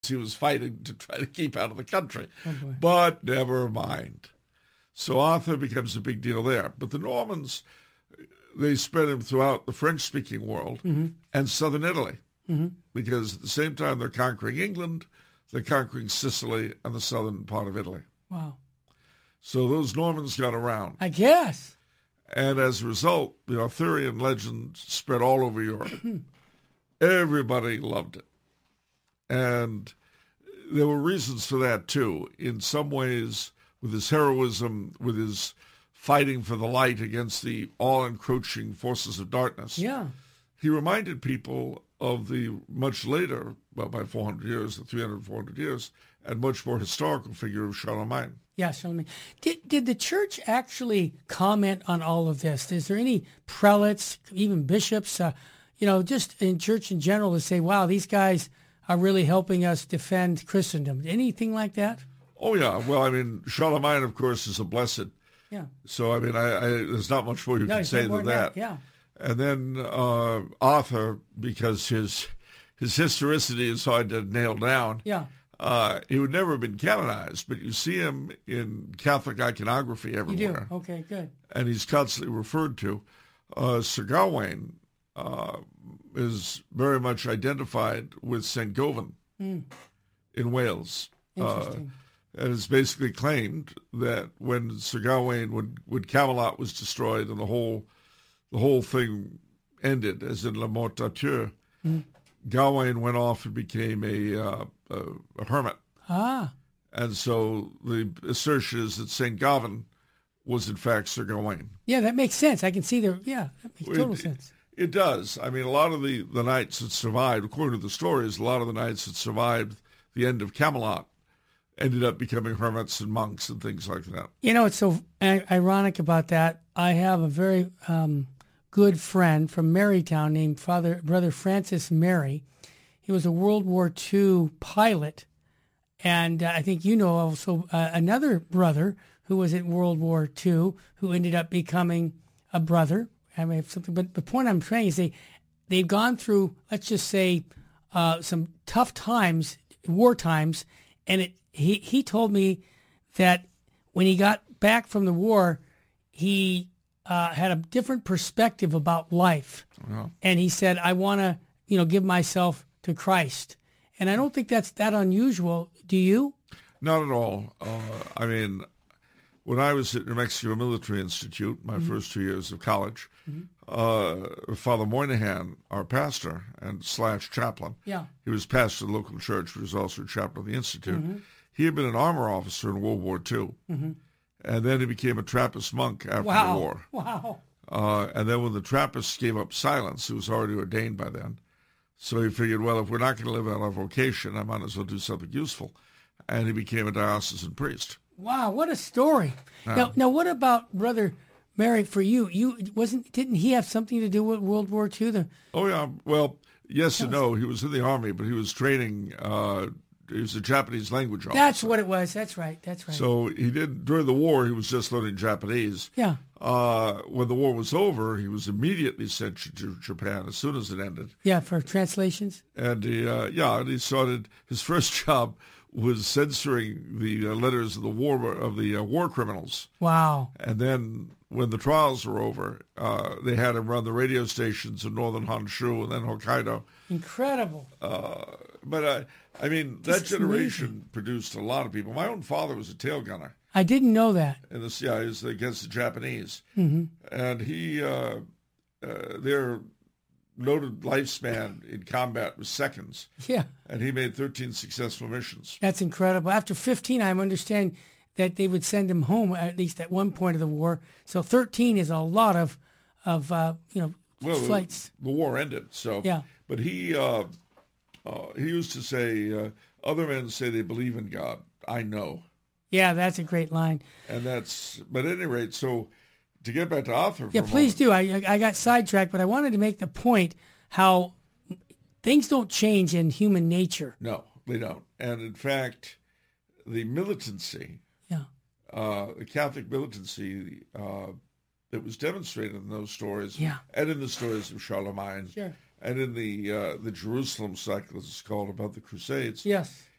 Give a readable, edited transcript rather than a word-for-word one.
he was fighting to try to keep out of the country. Oh, boy. But never mind. So Arthur becomes a big deal there. But the Normans, they spread him throughout the French-speaking world and southern Italy. Because at the same time they're conquering England, they're conquering Sicily and the southern part of Italy. Wow. So those Normans got around. I guess. And as a result, the Arthurian legend spread all over Europe. Everybody loved it. And there were reasons for that, too. In some ways, with his heroism, with his fighting for the light against the all-encroaching forces of darkness, Yeah. he reminded people of the much later, well, by 400 years, the 300, 400 years, and much more historical figure of Charlemagne. Yeah, Charlemagne. Did the church actually comment on all of this? Is there any prelates, even bishops, just in church in general to say, wow, these guys are really helping us defend Christendom? Anything like that? Oh, yeah. Well, I mean, Charlemagne, of course, is a blessed. Yeah. So, I mean, there's not much more you can say than that. Yeah. And then Arthur, because his historicity is hard to nail down, Yeah. he would never have been canonized, but you see him in Catholic iconography everywhere. You do? Okay, good. And he's constantly referred to. Sir Gawain is very much identified with St. Govan in Wales. Interesting. And it's basically claimed that when Sir Gawain, when Camelot was destroyed and the whole thing ended, as in La Mort d'Arthur, Gawain went off and became a hermit. Ah. And so the assertion is that St. Gavan was in fact Sir Gawain. Yeah, that makes sense. I can see that makes total sense. It does. I mean, a lot of the knights that survived, according to the stories, a lot of the knights that survived the end of Camelot ended up becoming hermits and monks and things like that. You know, it's so ironic about that. I have a very good friend from Marytown named Brother Francis Mary. He was a World War II pilot. And I think you know also another brother who was in World War II who ended up becoming a brother. I may have something, but the point I'm trying is they've gone through, let's just say, some tough times, war times, and he told me that when he got back from the war, he had a different perspective about life, and he said, "I want to, give myself to Christ," and I don't think that's that unusual. Do you? Not at all. I mean, when I was at New Mexico Military Institute, my first 2 years of college, Father Moynihan, our pastor and / chaplain, he was pastor of the local church, but he was also chaplain of the Institute. He had been an armor officer in World War II, and then he became a Trappist monk after the war. Wow. And then when the Trappists gave up silence, he was already ordained by then. So he figured, well, if we're not going to live out our vocation, I might as well do something useful. And he became a diocesan priest. Wow, what a story! Now, what about Brother Mary? For you, didn't he have something to do with World War II? Oh yeah, well, yes and no. He was in the army, but he was training. He was a Japanese language officer. That's what it was. That's right. So he did during the war. He was just learning Japanese. Yeah. When the war was over, he was immediately sent to Japan as soon as it ended. Yeah, for translations. And he started his first job was censoring the letters of the war criminals. Wow. And then when the trials were over, they had him run the radio stations in northern Honshu and then Hokkaido. Incredible. But I mean, that generation produced a lot of people. My own father was a tail gunner. I didn't know that. And he was against the Japanese. And he, their noted lifespan in combat was seconds. Yeah. And he made 13 successful missions. That's incredible. After 15, I understand that they would send him home at least at one point of the war. So 13 is a lot of flights. The war ended. So yeah. But he used to say, other men say they believe in God. I know. Yeah, that's a great line. And but at any rate, so to get back to Arthur for yeah, please do. I got sidetracked, but I wanted to make the point how things don't change in human nature. No, they don't. And in fact, the militancy, the Catholic militancy that was demonstrated in those stories and in the stories of Charlemagne And in the Jerusalem sect, as it's called, about the Crusades, Yes.